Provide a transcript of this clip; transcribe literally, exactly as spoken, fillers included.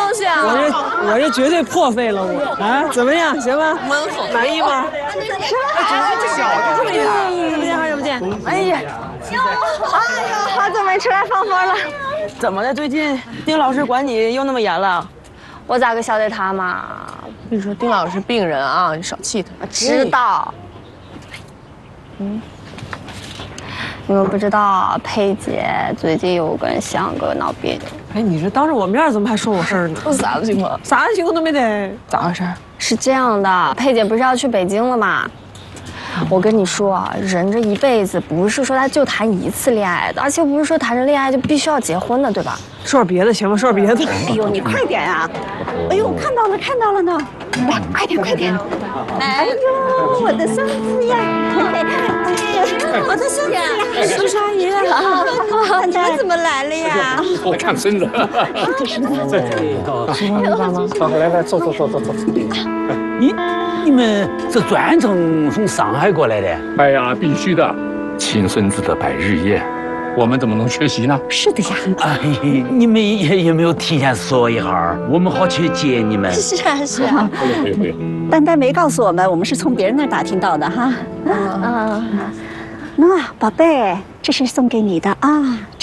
高兴？ 我这我这绝对破费了我啊！怎么样？行吗？ 蛮好， 满意吗？ 这小就这么样， 好久不见，好久不见。哎呀， 哎呦，好久没出来放风了。 怎么的？最近丁老师管你又那么严了？ 我咋个晓得他嘛？ 跟你说，丁老师是病人啊，你少气他。 我知道。嗯。你们不知道，佩姐最近又跟翔哥闹别扭。 哎，你这当着我面怎么还说我事儿呢？ 都啥子情况？ 啥情况都没得。 咋回事？ 是这样的，佩姐不是要去北京了吗？我跟你说，人这一辈子不是说他就谈一次恋爱的，而且不是说谈着恋爱就必须要结婚的，对吧？ 说点别的行吗？说点别的。 哎呦，你快点啊！哎呦，看到了，看到了呢！来，快点，快点！哎呦，我的孙子呀！哎，我的孙子呀！叔叔阿姨好，你们怎么来了呀？ 我看孙子。 这是孙子。 好，来来，坐坐坐坐坐。 你你们是专程从上海过来的？ 哎呀，必须的，亲孙子的百日宴，我们怎么能缺席呢？ 是的呀。 哎，你们也也没有提前说一下，我们好去接你们。 是啊是啊。 不用不用不用。 丹丹没告诉我们，我们是从别人那儿打听到的哈。啊。那宝贝，这是送给你的啊。